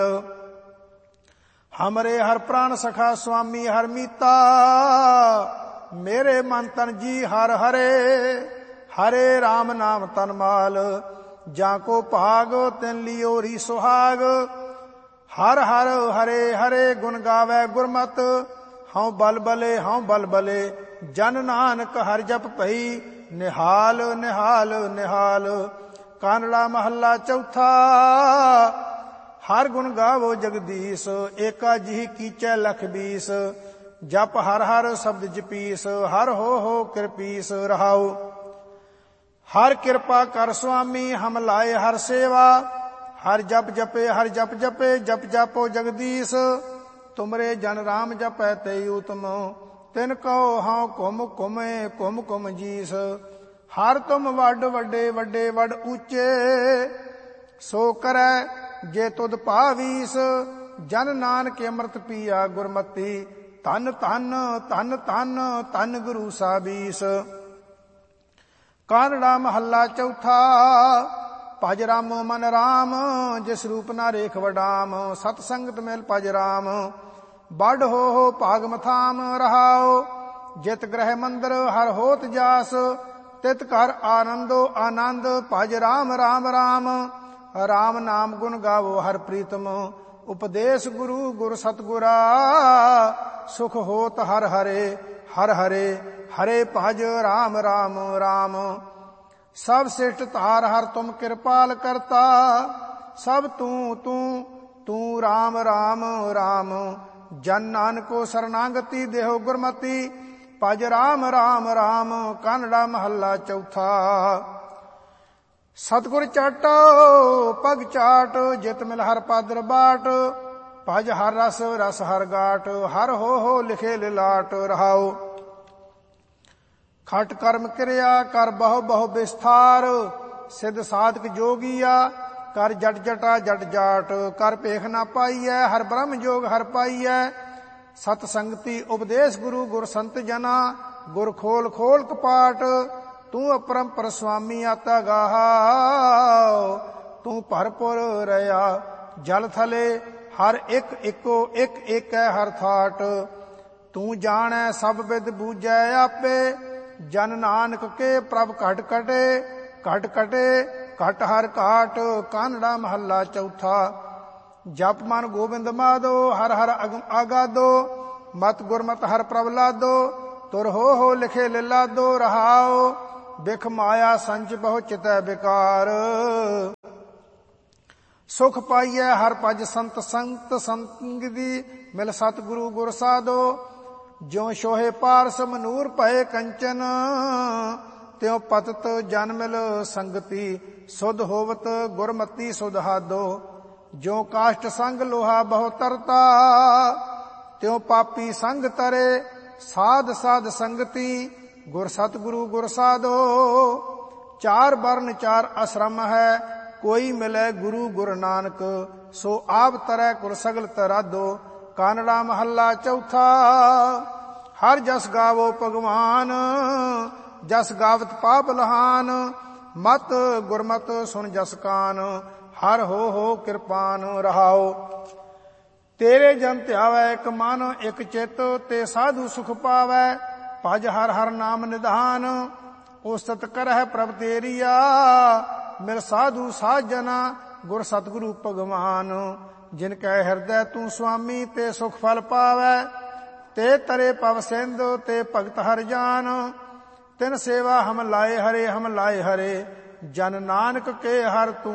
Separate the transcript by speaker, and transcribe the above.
Speaker 1: हमरे हर प्राण सखा स्वामी हर मीता, मेरे मन तन जी हर हरे। हरे राम नाम तन माल, जाको भाग तिन लियो री सुहाग। हर हर हरे हरे गुण गावे गुरमत, हऊँ बल बले हऊँ बल बले। जन नानक हर जप भई, निहाल निहाल निहाल। कानड़ा महला चौथा। हर गुण गावो जगदीश, एका जिहि कीचै लख बीस। जप हर हर शब्द जपीस, हर हो कृपीस रहाओ। हर कृपा कर स्वामी, हम लाए हर सेवा। हर जप जपे हर जप जपे, जप जापो जगदीश। तुमरे जन राम जपै ते उत्तम, तिन कहो हाँ कुम कुमे कुम कुम जीस। हर तुम वड वड्डे वड्डे वड ऊंचे, सो करै जे तुद पावीस। जन नानक अमृत पिया गुरमति, धन धन धन धन धन गुरु साबीस। कानड़ा महला चौथा। भज रामो मन राम, जिस रूप ना रेख वडाम। सत संगत मेल भज राम, बड़ हो भाग मथाम रहाओ। जित ग्रह मंदिर हर होत जास, तित कर आनंदो आनंद। भज राम राम राम, राम नाम गुण गावो हर प्रीतम। उपदेश गुरु गुर सतगुरा, सुख होत हर हरे। हर हरे हरे भज राम राम राम। सब श्रेष्ठ तार हर तुम कृपाल करता, सब तू तू तू राम राम राम। जन नानको शरणागति देहो गुरमति, भज राम राम राम। कानड़ा महला चौथा। सतगुर चाटो पग चाट, जित मिल हर पादर बाट। भज हर रस रस हर गाट, हर हो लिखे लिलाट रहाओ। खट कर्म क्रिया कर बहु बहु विस्तार, सिद्ध साधक जोगिया कर जट जटा जट जाट। कर पेख ना पाइयै हर ब्रह्म जोग हर पाइयै। सत संगति उपदेश गुरु गुर संत जना, गुर खोल खोल कपाट। तू अपरंपर स्वामी आता गाहाओ, तू भरपुर रया जल थले। हर एक इको एक एक है हर थाट। तू जानै सब विद बूझै आपे, जन नानक के प्रभ घट कटे। घट कटे घट हर घाट। कानड़ा महला चौथा। जप मन गोविंद माधो, हर हर आगादो। मत गुरमत हर प्रभ लादो, तुर हो लिखे लिलादो रहाओ। बिख माया संच बहु चितै विकार, सुख पाइयै हर भज संत संत संगी। मिल सतगुरु गुर साधो, ज्यों शोहे पारस मनूर भये कंचन। त्यों पतत जन मिल संगति, सुध होवत गुरमति सुध हादो। ज्यों काष्ट संग लोहा बहु तरता, त्यों पापी संग तरे। साध साध संगति, गुर सतगुरु गुर साधो। चार वर्ण चार आश्रम है, कोई मिले गुरु गुरु नानक। सो आप तरह कुल सगल तरादो। कानड़ा महला चौथा। हर जस गावो भगवान, जस गावत पाप लहान। मत गुरमत सुन जस कान, हर हो कृपान रहाओ। तेरे जन ध्यावै एक मन एक चित, ते साधु सुख पावै। भज हर हर नाम निधान, उस्तत करह प्रभ तेरिया। मिल साधु साजना, गुर सतगुरु भगवान। जिनकै हृदय तू स्वामी, ते सुख फल पावै। ते तरे पव सिंधु, ते भगत हर जान। तिन सेवा हम लाए हरे हम लाए हरे, जन नानक के हर तू